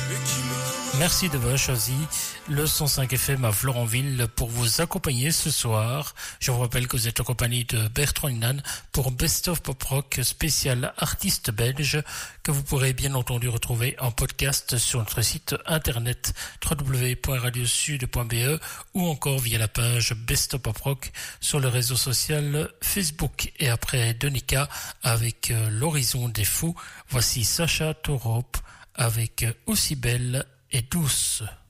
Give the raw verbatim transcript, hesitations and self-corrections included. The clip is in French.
Merci d'avoir choisi le cent cinq F M à Florentville pour vous accompagner ce soir. Je vous rappelle que vous êtes en compagnie de Bertrand Hinan pour Best of Pop Rock spécial artiste belge que vous pourrez bien entendu retrouver en podcast sur notre site internet w w w point radio sud point b e ou encore via la page Best of Pop Rock sur le réseau social Facebook. Et après Donika avec l'horizon des fous, voici Sacha Torop avec Aussi belle et douce.